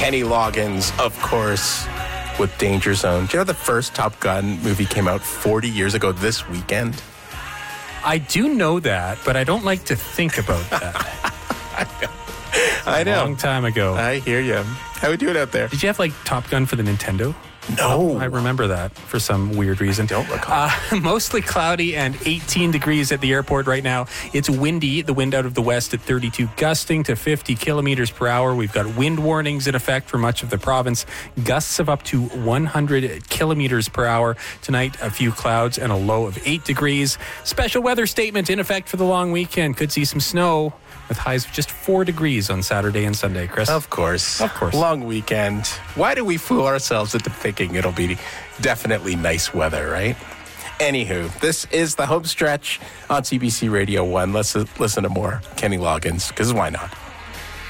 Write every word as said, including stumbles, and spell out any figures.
Kenny Loggins, of course, with Danger Zone. Do you know the first Top Gun movie came out forty years ago this weekend? I do know that, but I don't like to think about that. I know. I know. A long time ago. I hear you. How we doing out there? Did you have like Top Gun for the Nintendo? No. I remember that for some weird reason. I don't recall. Uh, mostly cloudy and eighteen degrees at the airport right now. It's windy. The wind out of the west at thirty-two, gusting to fifty kilometers per hour. We've got wind warnings in effect for much of the province. Gusts of up to one hundred kilometers per hour. Tonight, a few clouds and a low of eight degrees. Special weather statement in effect for the long weekend. Could see some snow with highs of just four degrees on Saturday and Sunday, Chris. Of course. Of course. Long weekend. Why do we fool ourselves into thinking it'll be definitely nice weather, right? Anywho, this is the home stretch on C B C Radio one. Let's listen to more Kenny Loggins, because why not?